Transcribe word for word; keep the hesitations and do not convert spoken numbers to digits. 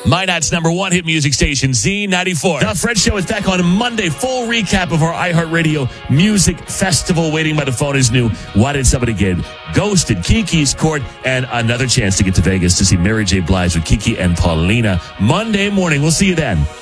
Minot's number one hit music station, Z ninety-four. The Fred Show is back on Monday. Full recap of our iHeartRadio Music Festival. Waiting by the phone is new. Why Did Somebody Get Ghosted? Kiki's Court, and another chance to get to Vegas to see Mary J. Blige with Kiki and Paulina Monday morning. We'll see you then.